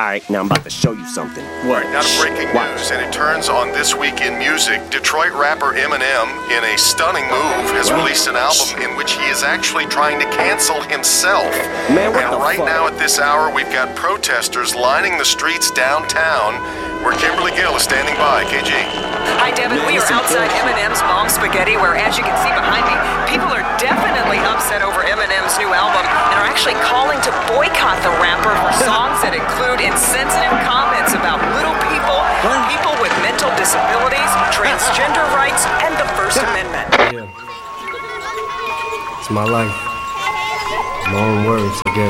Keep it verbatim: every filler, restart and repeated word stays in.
Alright, now I'm about to show you something. What? Now to breaking news, and it turns on This Week in Music. Detroit rapper Eminem, in a stunning move, has released an album in which he is actually trying to cancel himself. Man, what and the right fuck? now at this hour, we've got protesters lining the streets downtown, where Kimberly Gill is standing by. K G. Hi, Devin. We are outside Eminem's Mom Spaghetti, where, as you can see behind me, people are definitely upset over Eminem's new album and are actually calling to boycott the rapper for songs that include insensitive comments about little people, people with mental disabilities, transgender rights, and the First Amendment. Yeah. It's my life. My own words, I guess.